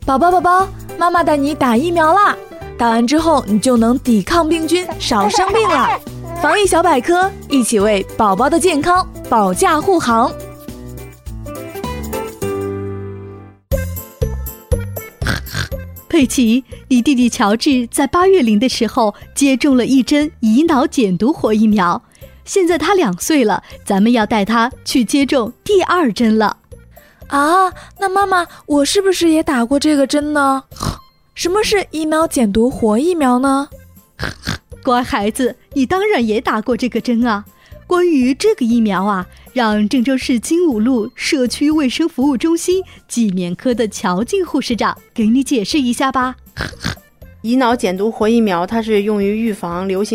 宝宝，妈妈带你打疫苗啦！打完之后，你就能抵抗病菌，少生病了。防疫小百科，一起为宝宝的健康保驾护航。 佩奇，你弟弟乔治在8月龄的时候接种了1针乙脑减毒活疫苗，现在他2岁了，咱们要带他去接种第2针了。 啊，那妈妈，我是不是也打过这个针呢？什么是乙脑减毒活疫苗呢？ 乖孩子，你当然也打过这个针啊。关于这个疫苗啊，让郑州市金武路社区卫生服务中心济免科的乔静护士长给你解释一下吧。 乙脑减毒活疫苗，它是用于预防流行